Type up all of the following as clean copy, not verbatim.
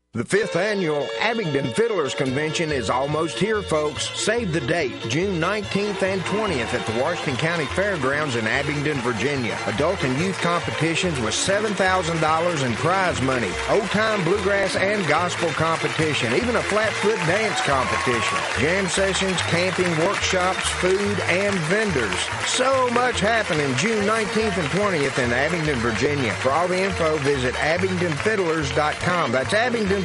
The 5th Annual Abingdon Fiddlers Convention is almost here, folks. Save the date, June 19th and 20th at the Washington County Fairgrounds in Abingdon, Virginia. Adult and youth competitions with $7,000 in prize money, old-time bluegrass and gospel competition, even a flat-foot dance competition, jam sessions, camping, workshops, food, and vendors. So much happening June 19th and 20th in Abingdon, Virginia. For all the info, visit abingdonfiddlers.com. That's abingdonfiddlers.com.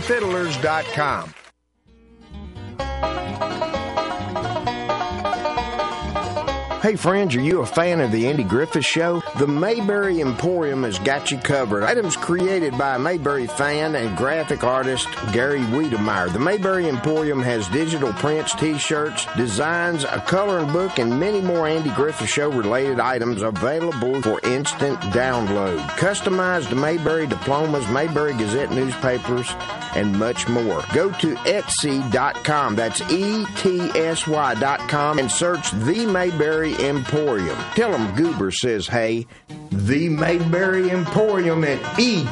Hey friends, are you a fan of the Andy Griffith Show? The Mayberry Emporium has got you covered. Items created by a Mayberry fan and graphic artist Gary Wiedemeyer. The Mayberry Emporium has digital prints, t-shirts, designs, a coloring book, and many more Andy Griffith Show related items available for instant download. Customized Mayberry diplomas, Mayberry Gazette newspapers, and much more. Go to Etsy.com, that's ETSY.com, and search The Mayberry Emporium. Tell them Goober says, hey, The Mayberry Emporium at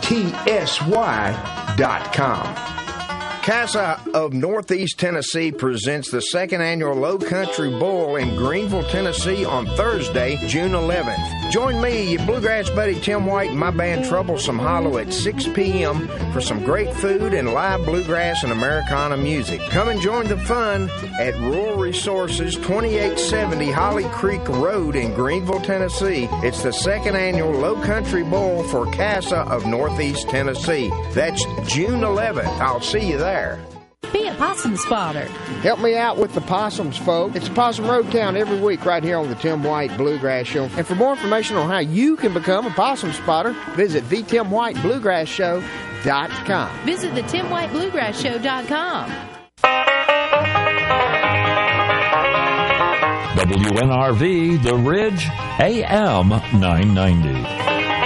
ETSY.com. CASA of Northeast Tennessee presents the second annual Low Country Bowl in Greenville, Tennessee on Thursday, June 11th. Join me, your bluegrass buddy Tim White, and my band Troublesome Hollow at 6 p.m. for some great food and live bluegrass and Americana music. Come and join the fun at Rural Resources, 2870 Holly Creek Road in Greenville, Tennessee. It's the second annual Low Country Bowl for CASA of Northeast Tennessee. That's June 11th. I'll see you there. Be a possum spotter. Help me out with the possums, folks. It's Possum Road Town every week right here on the Tim White Bluegrass Show. And for more information on how you can become a possum spotter, visit thetimwhitebluegrassshow.com. Visit the TimWhiteBluegrassShow.com. WNRV, The Ridge, AM 990.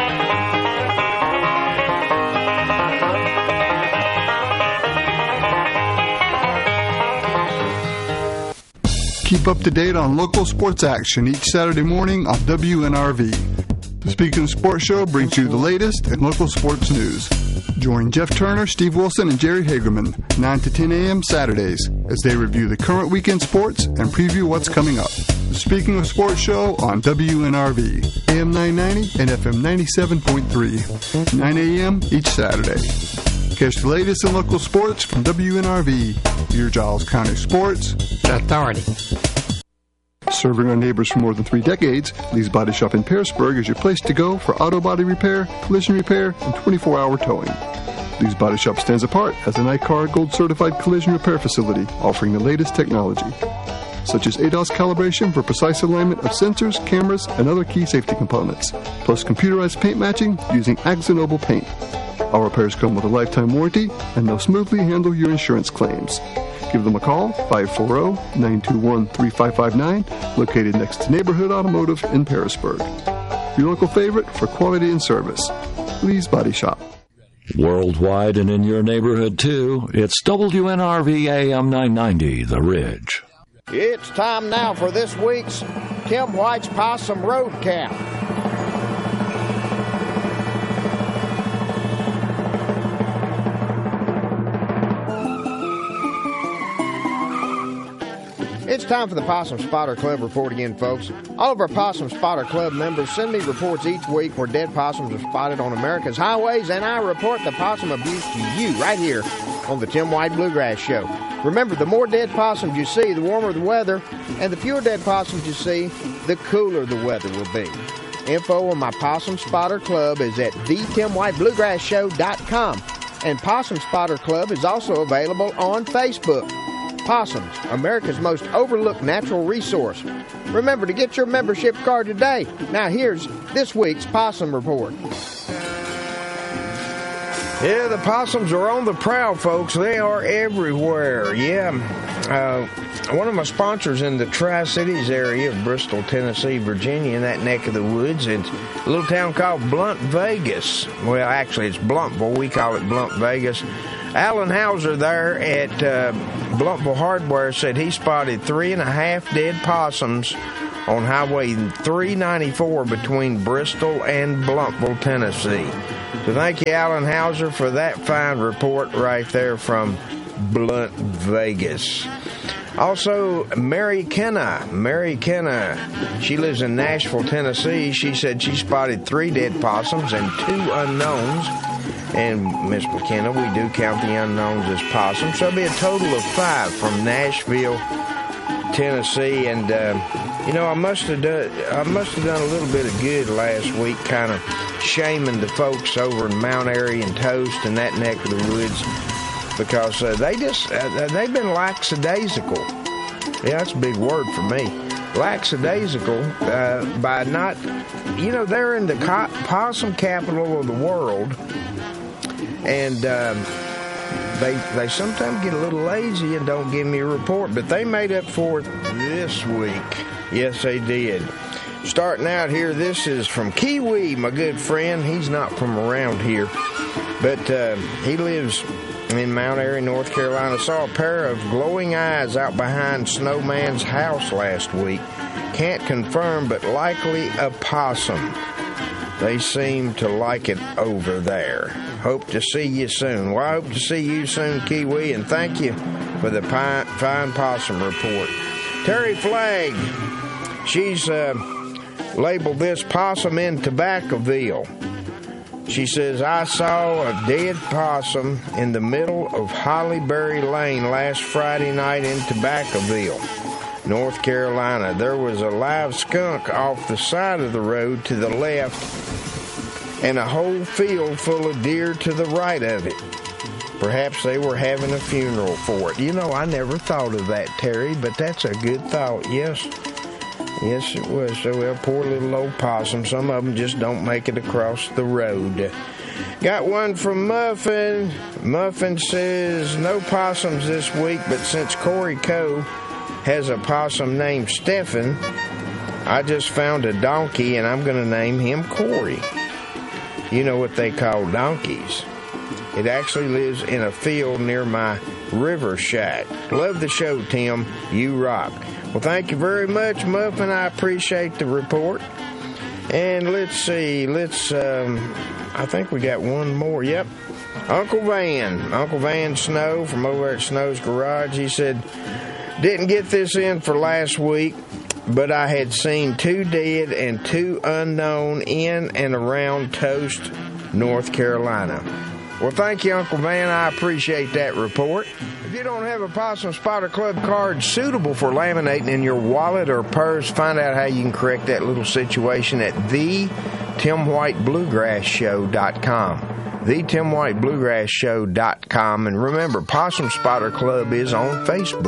Keep up to date on local sports action each Saturday morning on WNRV. The Speaking of Sports Show brings you the latest in local sports news. Join Jeff Turner, Steve Wilson, and Jerry Hagerman 9 to 10 a.m. Saturdays as they review the current weekend sports and preview what's coming up. The Speaking of Sports Show on WNRV, AM 990 and FM 97.3, 9 a.m. each Saturday. Catch the latest in local sports from WNRV, your Giles County Sports Authority. Serving our neighbors for more than 3 decades, Lee's Body Shop in Pearisburg is your place to go for auto body repair, collision repair, and 24-hour towing. Lee's Body Shop stands apart as an ICAR Gold Certified collision repair facility offering the latest technology, such as ADAS calibration for precise alignment of sensors, cameras, and other key safety components, plus computerized paint matching using Axonoble paint. Our repairs come with a lifetime warranty, and they'll smoothly handle your insurance claims. Give them a call, 540-921-3559, located next to Neighborhood Automotive in Pearisburg. Your local favorite for quality and service, Lee's Body Shop. Worldwide and in your neighborhood, too, it's WNRV AM 990, The Ridge. It's time now for this week's Tim White's Possum Road Count. It's time for the Possum Spotter Club report again, folks. All of our Possum Spotter Club members send me reports each week where dead possums are spotted on America's highways, and I report the possum abuse to you right here on the Tim White Bluegrass Show. Remember, the more dead possums you see, the warmer the weather, and the fewer dead possums you see, the cooler the weather will be. Info on my Possum Spotter Club is at thetimwhitebluegrassshow.com, and Possum Spotter Club is also available on Facebook. Possums, America's most overlooked natural resource. Remember to get your membership card today. Now here's this week's Possum Report. Yeah, the possums are on the prowl, folks. They are everywhere. Yeah. One of my sponsors in the Tri-Cities area of Bristol, Tennessee, Virginia, in that neck of the woods, it's a little town called Blunt, Vegas. Well, actually, it's Bluntville. We call it Blunt, Vegas. Alan Hauser there at Bluntville Hardware said he spotted 3.5 dead possums on Highway 394 between Bristol and Bluntville, Tennessee. So thank you, Alan Hauser, for that fine report right there from Blunt, Vegas. Also, Mary Kenna, she lives in Nashville, Tennessee. She said she spotted 3 dead possums and 2 unknowns. And Miss McKenna, we do count the unknowns as possums. So it'll be a total of 5 from Nashville, Tennessee. And I must have done a little bit of good last week, kind of shaming the folks over in Mount Airy and Toast and that neck of the woods, because they've been lackadaisical. Yeah, that's a big word for me. Lackadaisical by not, they're in the possum capital of the world, and they sometimes get a little lazy and don't give me a report, but they made up for it this week. Yes, they did. Starting out here, this is from Kiwi, my good friend. He's not from around here, but he lives in Mount Airy, North Carolina. Saw a pair of glowing eyes out behind Snowman's house last week. Can't confirm, but likely a possum. They seem to like it over there. Hope to see you soon. Well, I hope to see you soon, Kiwi, and thank you for the fine possum report. Terry Flagg, she's labeled this possum in Tobaccoville. She says, I saw a dead possum in the middle of Hollyberry Lane last Friday night in Tobaccoville, North Carolina. There was a live skunk off the side of the road to the left and a whole field full of deer to the right of it. Perhaps they were having a funeral for it. I never thought of that, Terry, but that's a good thought. Yes, it was. So, well, poor little old possum. Some of them just don't make it across the road. Got one from Muffin. Muffin says, no possums this week, but since Corey Coe has a possum named Stephen, I just found a donkey, and I'm going to name him Corey. You know what they call donkeys. It actually lives in a field near my river shack. Love the show, Tim. You rock. Well, thank you very much, Muffin. I appreciate the report. And let's see. I think we got one more. Yep. Uncle Van Snow from over at Snow's Garage. He said, didn't get this in for last week, but I had seen 2 dead and 2 unknown in and around Toast, North Carolina. Well, thank you, Uncle Van. I appreciate that report. If you don't have a Possum Spotter Club card suitable for laminating in your wallet or purse, find out how you can correct that little situation at thetimwhitebluegrassshow.com. thetimwhitebluegrassshow.com. And remember, Possum Spotter Club is on Facebook.